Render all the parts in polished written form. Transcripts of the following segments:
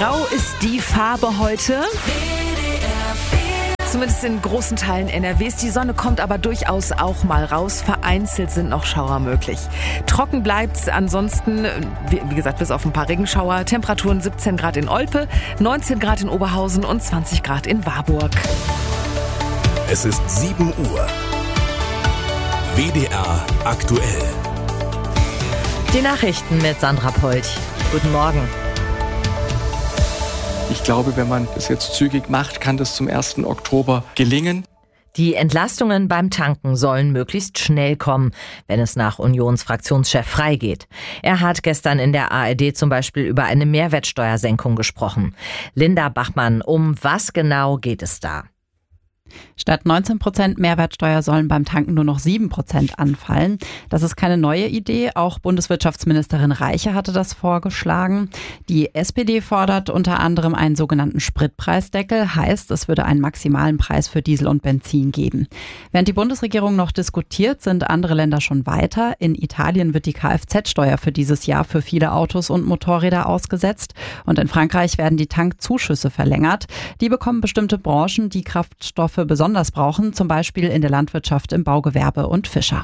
Grau ist die Farbe heute. Zumindest in großen Teilen NRWs. Die Sonne kommt aber durchaus auch mal raus. Vereinzelt sind noch Schauer möglich. Trocken bleibt's ansonsten, wie gesagt, bis auf ein paar Regenschauer. Temperaturen 17 Grad in Olpe, 19 Grad in Oberhausen und 20 Grad in Warburg. Es ist 7 Uhr. WDR aktuell. Die Nachrichten mit Sandra Polch. Guten Morgen. Ich glaube, wenn man das jetzt zügig macht, kann das zum 1. Oktober gelingen. Die Entlastungen beim Tanken sollen möglichst schnell kommen, wenn es nach Unionsfraktionschef Frey geht. Er hat gestern in der ARD zum Beispiel über eine Mehrwertsteuersenkung gesprochen. Linda Bachmann, um was genau geht es da? Statt 19% Mehrwertsteuer sollen beim Tanken nur noch 7% anfallen. Das ist keine neue Idee. Auch Bundeswirtschaftsministerin Reiche hatte das vorgeschlagen. Die SPD fordert unter anderem einen sogenannten Spritpreisdeckel. Heißt, es würde einen maximalen Preis für Diesel und Benzin geben. Während die Bundesregierung noch diskutiert, sind andere Länder schon weiter. In Italien wird die Kfz-Steuer für dieses Jahr für viele Autos und Motorräder ausgesetzt. Und in Frankreich werden die Tankzuschüsse verlängert. Die bekommen bestimmte Branchen, die Kraftstoffe besonders brauchen, zum Beispiel in der Landwirtschaft, im Baugewerbe und Fischer.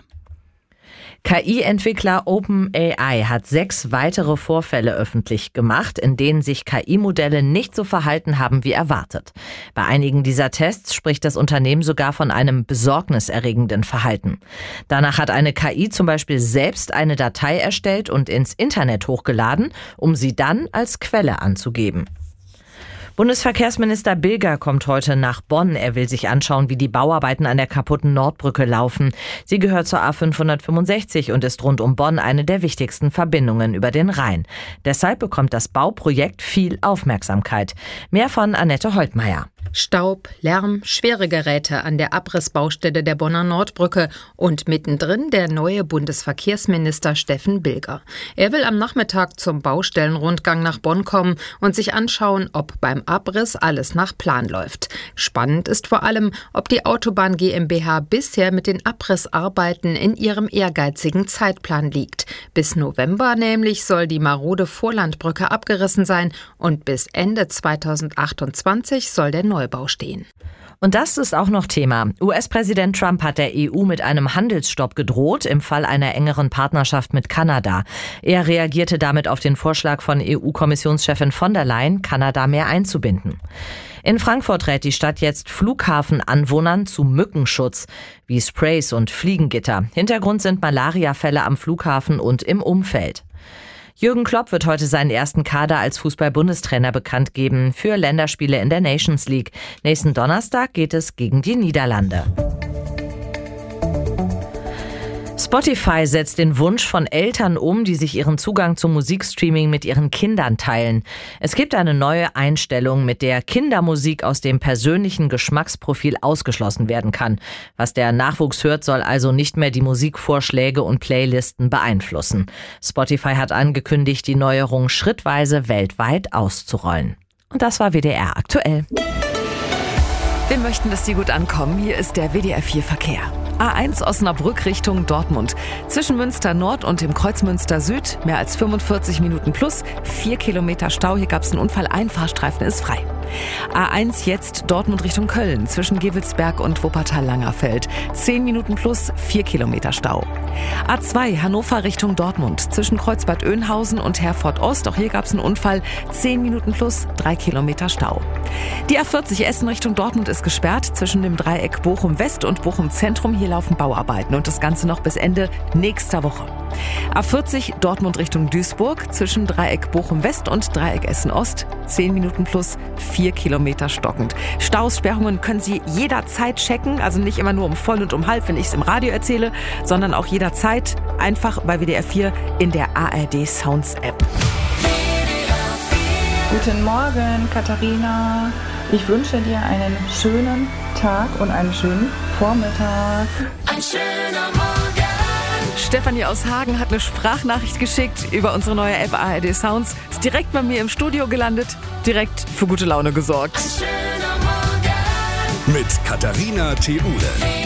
KI-Entwickler OpenAI hat 6 weitere Vorfälle öffentlich gemacht, in denen sich KI-Modelle nicht so verhalten haben wie erwartet. Bei einigen dieser Tests spricht das Unternehmen sogar von einem besorgniserregenden Verhalten. Danach hat eine KI zum Beispiel selbst eine Datei erstellt und ins Internet hochgeladen, um sie dann als Quelle anzugeben. Bundesverkehrsminister Bilger kommt heute nach Bonn. Er will sich anschauen, wie die Bauarbeiten an der kaputten Nordbrücke laufen. Sie gehört zur A565 und ist rund um Bonn eine der wichtigsten Verbindungen über den Rhein. Deshalb bekommt das Bauprojekt viel Aufmerksamkeit. Mehr von Annette Holtmeier. Staub, Lärm, schwere Geräte an der Abrissbaustelle der Bonner Nordbrücke und mittendrin der neue Bundesverkehrsminister Steffen Bilger. Er will am Nachmittag zum Baustellenrundgang nach Bonn kommen und sich anschauen, ob beim Abriss alles nach Plan läuft. Spannend ist vor allem, ob die Autobahn GmbH bisher mit den Abrissarbeiten in ihrem ehrgeizigen Zeitplan liegt. Bis November nämlich soll die marode Vorlandbrücke abgerissen sein und bis Ende 2028 soll der Neubau stehen. Und das ist auch noch Thema. US-Präsident Trump hat der EU mit einem Handelsstopp gedroht im Fall einer engeren Partnerschaft mit Kanada. Er reagierte damit auf den Vorschlag von EU-Kommissionschefin von der Leyen, Kanada mehr einzubinden. In Frankfurt rät die Stadt jetzt Flughafenanwohnern zu Mückenschutz, wie Sprays und Fliegengitter. Hintergrund sind Malariafälle am Flughafen und im Umfeld. Jürgen Klopp wird heute seinen ersten Kader als Fußball-Bundestrainer bekannt geben für Länderspiele in der Nations League. Nächsten Donnerstag geht es gegen die Niederlande. Spotify setzt den Wunsch von Eltern um, die sich ihren Zugang zum Musikstreaming mit ihren Kindern teilen. Es gibt eine neue Einstellung, mit der Kindermusik aus dem persönlichen Geschmacksprofil ausgeschlossen werden kann. Was der Nachwuchs hört, soll also nicht mehr die Musikvorschläge und Playlisten beeinflussen. Spotify hat angekündigt, die Neuerung schrittweise weltweit auszurollen. Und das war WDR aktuell. Wir möchten, dass Sie gut ankommen. Hier ist der WDR 4 Verkehr. A1 Osnabrück Richtung Dortmund. Zwischen Münster Nord und dem Kreuz Münster Süd mehr als 45 Minuten plus, 4 Kilometer Stau. Hier gab es einen Unfall, ein Fahrstreifen ist frei. A1 jetzt Dortmund Richtung Köln, zwischen Gevelsberg und Wuppertal-Langerfeld. 10 Minuten plus, 4 Kilometer Stau. A2 Hannover Richtung Dortmund, zwischen Kreuzbad Oeynhausen und Herford Ost. Auch hier gab es einen Unfall, 10 Minuten plus, 3 Kilometer Stau. Die A40 Essen Richtung Dortmund ist gesperrt, zwischen dem Dreieck Bochum West und Bochum Zentrum. Hier laufen Bauarbeiten und das Ganze noch bis Ende nächster Woche. A40 Dortmund Richtung Duisburg, zwischen Dreieck Bochum West und Dreieck Essen Ost, 10 Minuten plus, 4 Kilometer stockend. Stausperrungen können Sie jederzeit checken, also nicht immer nur um voll und um halb, wenn ich es im Radio erzähle, sondern auch jederzeit einfach bei WDR 4 in der ARD Sounds App. Guten Morgen, Katharina. Ich wünsche dir einen schönen Tag und einen schönen Vormittag. Ein schöner Morgen. Stefanie aus Hagen hat eine Sprachnachricht geschickt über unsere neue App ARD Sounds. Ist direkt bei mir im Studio gelandet, direkt für gute Laune gesorgt. Ein schöner Morgen. Mit Katharina Theule.